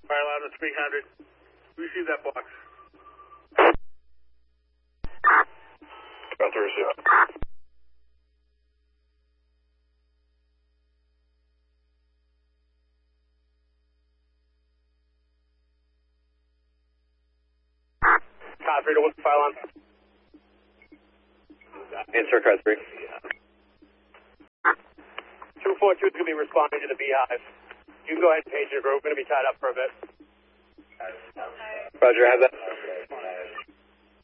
Fire alarm to 300. Receive that box. About to receive. Code 3 to what's the fire alarm? Answer code 3. 242 is going to be responding to the Beehive. You can go ahead and page your group. We're going to be tied up for a bit. Roger, have that.